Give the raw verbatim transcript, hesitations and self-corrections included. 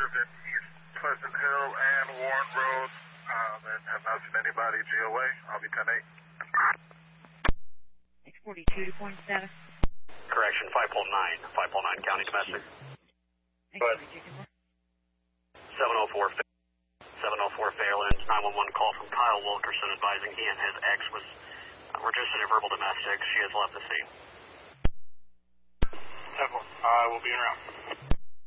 live in East Pleasant Hill and Warren Road, um, and have not seen anybody G O A. I'll be ten eight. six forty-two to point status. Correction, five point nine, five point nine county domestic. Go ahead. seven oh four, seven oh four Fairlands, nine one one call from Kyle Wilkerson advising he and his ex was uh, reduced to verbal domestic. She has left the scene. I will be en route.